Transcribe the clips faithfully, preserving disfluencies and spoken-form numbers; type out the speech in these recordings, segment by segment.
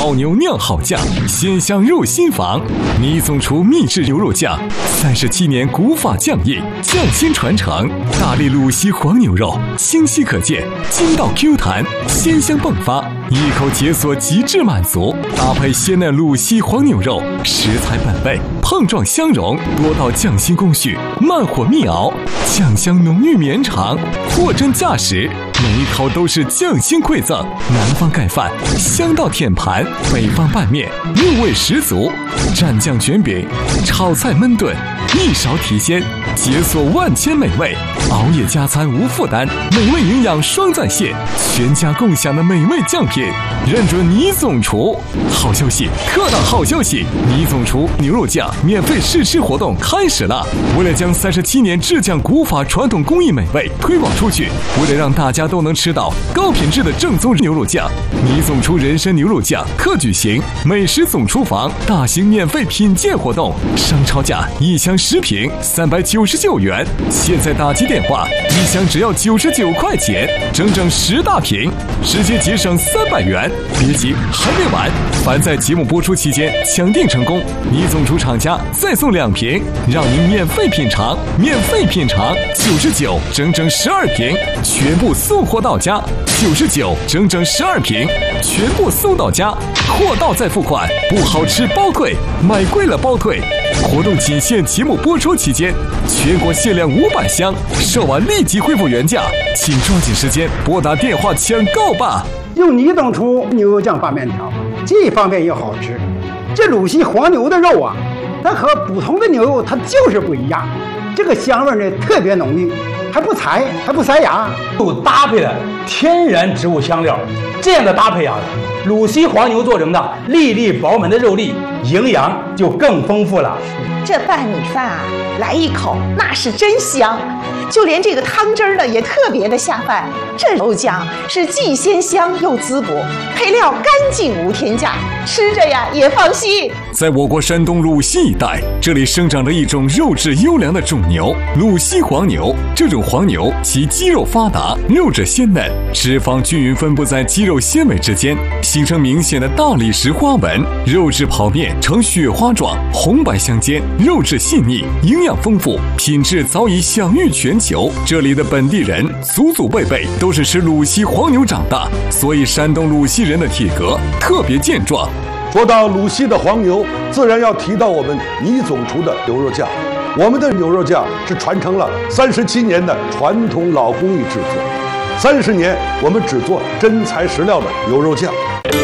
老牛酿好酱，鲜香入心房。倪总厨秘制牛肉酱，三十七年古法酱艺，匠心传承。大力鲁西黄牛肉，清晰可见，筋道 Q 弹，鲜香迸发，一口解锁极致满足。搭配鲜嫩鲁西黄牛肉，食材本味，碰撞相融，多道匠心工序，慢火密熬，酱香浓郁绵长，货真价实。每一口都是匠心馈赠，南方盖饭，香到舔盘；北方拌面，入味十足。蘸酱卷饼，炒菜焖炖，一勺提鲜，解锁万千美味。熬夜加餐无负担，美味营养双在线，全家共享的美味酱品，认准倪总厨。好消息，特大好消息！倪总厨牛肉酱免费试吃活动开始了。为了将三十七年制酱古法传统工艺美味推广出去，为了让大家都能吃到高品质的正宗牛肉酱，倪总厨人参牛肉酱特举行美食总厨房大型免费品鉴活动，商超价一箱十瓶三百九十九元，现在打击电话，一箱只要九十九块钱，整整十大瓶，直接节省三百元。别急，还没完！凡在节目播出期间抢订成功，倪总厨厂家再送两瓶，让您免费品尝，免费品尝，九十九，整整十二瓶，全部送货到家。九十九，整整十二瓶，全部送到家，货到再付款，不好吃包退，买贵了包退。活动仅限节目播出期间，全国限量五百箱，售完立即恢复原价，请抓紧时间拨打电话抢购吧。 用倪总厨牛肉酱拌面条，既方便又好吃。这鲁西黄牛的肉啊，它和普通的牛肉它就是不一样，这个香味呢特别浓郁，还不柴，还不塞牙， 又搭配了天然植物香料，这样的搭配啊，鲁西黄牛做成的粒粒饱满的肉粒，营养就更丰富了。 这拌米饭啊，来一口那是真香，就连这个汤汁儿呢也特别的下饭。这肉酱是既鲜香又滋补，配料干净无添加，吃着呀也放心。 在我国山东鲁西一带，这里生长着一种肉质优良的种牛——鲁西黄牛。这种黄牛其肌肉发达，肉质鲜嫩，脂肪均匀分布在肌肉纤维之间，形成明显的大理石花纹，肉质跑面呈雪花状，红白相间，肉质细腻，营养丰富，品质早已享誉全球。这里的本地人祖祖辈辈都是吃鲁西黄牛长大，所以山东鲁西人的体格特别健壮。 说到鲁西的黄牛，自然要提到我们倪总厨的牛肉酱。我们的牛肉酱是传承了三十七年的传统老工艺制作，三十年我们只做真材实料的牛肉酱。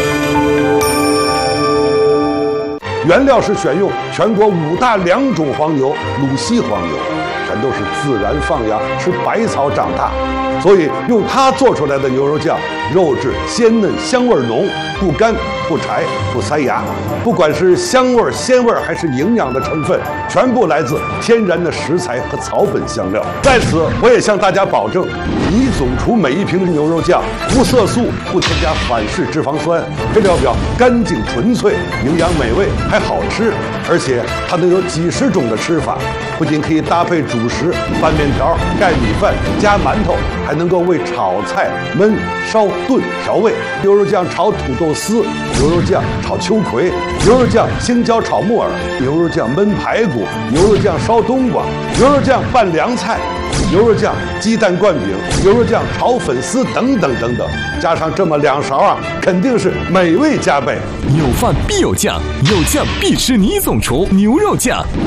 原料是选用全国五大良种黄牛，鲁西黄牛，全都是自然放养，吃百草长大，所以用它做出来的牛肉酱，肉质鲜嫩，香味浓，不干不柴不塞牙。不管是香味鲜味还是营养的成分，全部来自天然的食材和草本香料。在此我也向大家保证，倪总厨每一瓶牛肉酱无色素，不添加反式脂肪酸，配料表干净纯粹，营养美味还好吃，而且它能有几十种的吃法，不仅可以搭配主食拌面条、盖米饭、加馒头，还能够为炒菜焖烧炖调味。牛肉酱炒土豆丝，牛肉酱炒秋葵，牛肉酱青椒炒木耳，牛肉酱焖排骨，牛肉酱烧冬瓜，牛肉酱拌凉菜，牛肉酱鸡蛋灌饼，牛肉酱炒粉丝等等等等，加上这么两勺啊，肯定是美味加倍。 有饭必有酱，有酱必吃倪总厨牛肉酱。